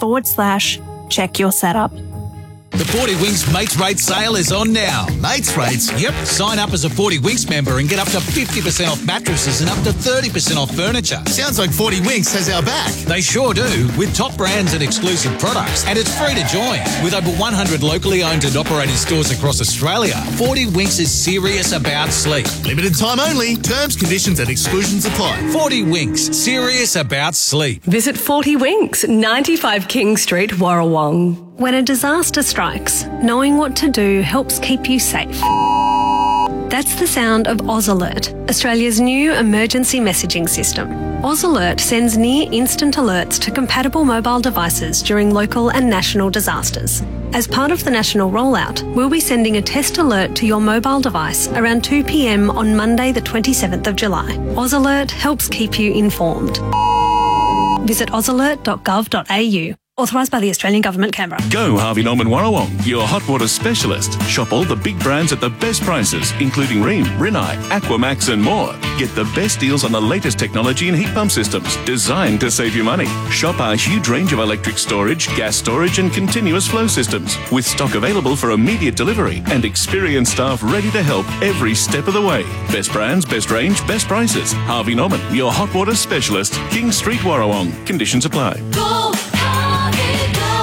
mates.com.au/check your setup. The 40 Winks Mates Rate sale is on now. Mates rates? Yep, sign up as a 40 Winks member and get up to 50% off mattresses and up to 30% off furniture. Sounds like 40 Winks has our back. They sure do, with top brands and exclusive products. And it's free to join. With over 100 locally owned and operated stores across Australia, 40 Winks is serious about sleep. Limited time only. Terms, conditions and exclusions apply. 40 Winks, serious about sleep. Visit 40 Winks, 95 King Street, Warrawong. When a disaster strikes, knowing what to do helps keep you safe. That's the sound of Oz Alert, Australia's new emergency messaging system. Oz Alert sends near-instant alerts to compatible mobile devices during local and national disasters. As part of the national rollout, we'll be sending a test alert to your mobile device around 2 p.m. on Monday the 27th of July. Oz Alert helps keep you informed. Visit ozalert.gov.au. Authorised by the Australian Government, Canberra. Go Harvey Norman Warrawong, your hot water specialist. Shop all the big brands at the best prices, including Rheem, Rinnai, Aquamax and more. Get the best deals on the latest technology and heat pump systems, designed to save you money. Shop our huge range of electric storage, gas storage and continuous flow systems, with stock available for immediate delivery and experienced staff ready to help every step of the way. Best brands, best range, best prices. Harvey Norman, your hot water specialist. King Street, Warrawong. Conditions apply. Go, Harvey, go!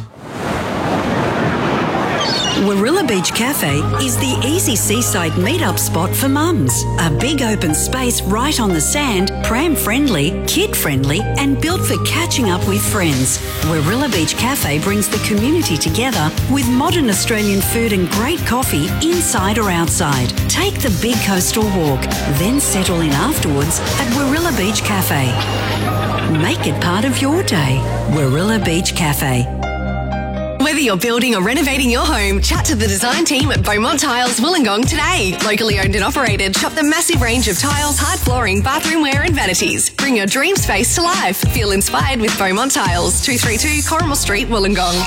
Warilla Beach Cafe is the easy seaside meet-up spot for mums. A big open space right on the sand, pram-friendly, kid-friendly and built for catching up with friends. Warilla Beach Cafe brings the community together with modern Australian food and great coffee inside or outside. Take the big coastal walk, then settle in afterwards at Warilla Beach Cafe. Make it part of your day. Warilla Beach Cafe. Whether you're building or renovating your home, chat to the design team at Beaumont Tiles Wollongong today. Locally owned and operated, shop the massive range of tiles, hard flooring, bathroom wear and vanities. Bring your dream space to life. Feel inspired with Beaumont Tiles, 232 Corrimal Street, Wollongong.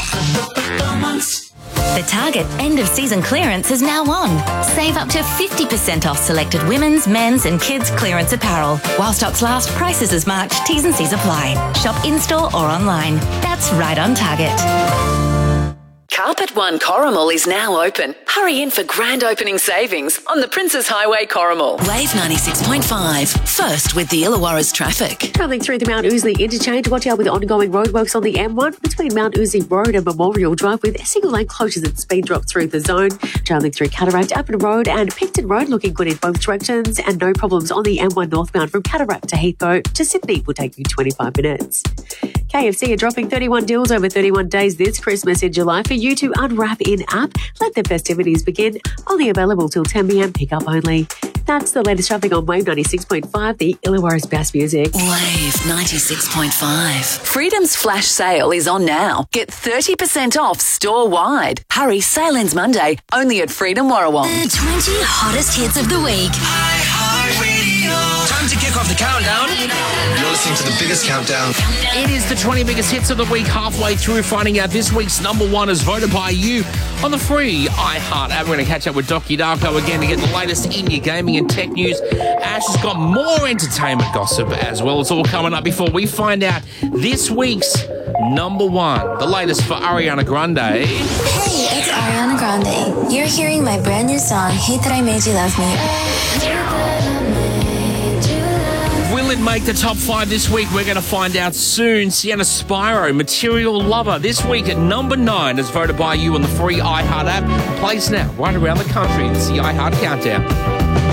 The Target end-of-season clearance is now on. Save up to 50% off selected women's, men's and kids' clearance apparel. While stocks last, prices as March. T's and C's apply. Shop in-store or online. That's right on Target. Carpet One Corrimal is now open. Hurry in for grand opening savings on the Princes Highway, Corrimal. Wave 96.5. First with the Illawarra's traffic. Travelling through the Mount Ousley interchange, watch out with ongoing roadworks on the M1 between Mount Ousley Road and Memorial Drive with single lane closures and speed drop through the zone. Travelling through Cataract, Appin Road and Picton Road looking good in both directions and no problems on the M1 northbound from Cataract to Heathrow to Sydney will take you 25 minutes. KFC are dropping 31 deals over 31 days this Christmas in July for you to unwrap in-app. Let the festivities begin. Only available till 10 p.m. Pick up only. That's the latest traffic on Wave 96.5, the Illawarra's best music. Wave 96.5. Freedom's flash sale is on now. Get 30% off store-wide. Hurry, sale ends Monday, only at Freedom Warrawong. The 20 hottest hits of the week. Time to kick off the countdown. You're listening to the biggest countdown. It is the 20 biggest hits of the week, halfway through, finding out this week's number one is voted by you on the free iHeart app. We're going to catch up with Doki Darko again to get the latest in your gaming and tech news. Ash has got more entertainment gossip as well. It's all coming up before we find out this week's number one. The latest for Ariana Grande. Hey, it's Ariana Grande. You're hearing my brand new song, Hate That I Made You Love Me. Will it make the top 5 this week? We're going to find out soon. Sienna Spyro, Material Lover, this week at number 9 as voted by you on the free iHeart app. Plays now right around the country. It's the iHeart Countdown.